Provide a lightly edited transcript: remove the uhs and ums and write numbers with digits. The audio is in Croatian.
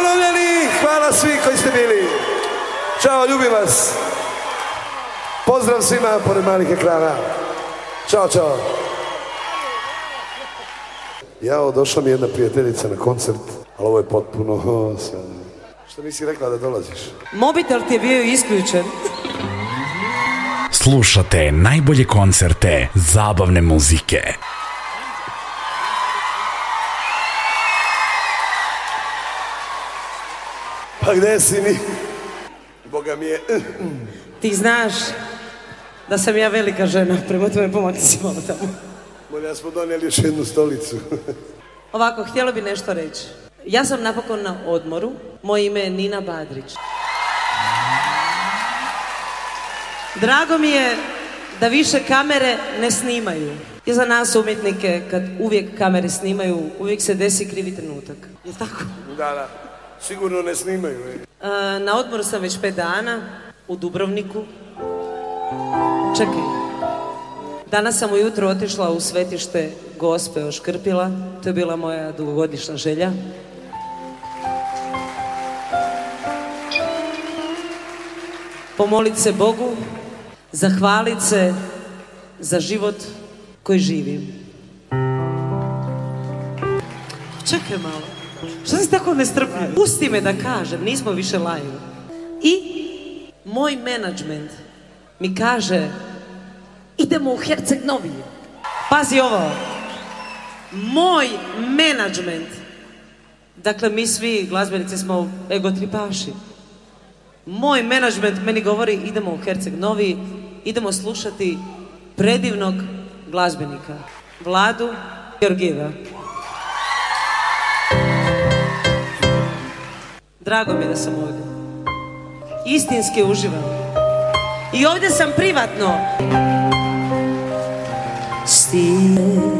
umirovljeni, hvala svi koji ste bili. Ćao, ljubim vas. Pozdrav svima pored malih ekrana. Ćao, čao. Jao, došla mi jedna prijateljica na koncert, ali ovo je potpuno... Što nisi rekla da dolaziš? Mobitel ti je bio isključen. Slušate najbolje koncerte zabavne muzike. Pa gde si mi? Boga mi je... Ti znaš da sam ja velika žena, prema tome pomakni si malo tamo. Ja smo donijeli još jednu stolicu. Ovako, htjela bi nešto reći. Ja sam napokon na odmoru, moje ime je Nina Badrić. Drago mi je da više kamere ne snimaju. I za nas umjetnike, kad uvijek kamere snimaju, uvijek se desi krivi trenutak. Je tako? Da, sigurno ne snimaju. Na odmoru sam već 5 dana, u Dubrovniku. Čekaj. Danas sam ujutro otišla u svetište Gospe Oškrpila. To je bila moja dugogodišnja želja. Pomolit se Bogu, zahvalit se za život koji živim. Čekaj malo, što si tako nestrpljiv? Pusti me da kažem, nismo više live. I moj menadžment mi kaže, idemo u Herceg Novi. Pazi ovo, moj menadžment, dakle mi svi glazbenici smo egotripaši. Moj menadžment meni govori, idemo u Herceg Novi, idemo slušati predivnog glazbenika, Vladu Georgijeva. Drago mi je da sam ovdje. Istinski uživam. I ovdje sam privatno. Stine